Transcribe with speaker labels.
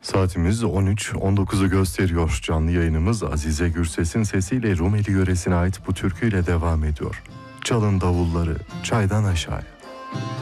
Speaker 1: Saatimiz 13.19'u gösteriyor. Canlı yayınımız Azize Gürses'in sesiyle Rumeli yöresine ait bu türküyle devam ediyor. Çalın davulları çaydan aşağıya.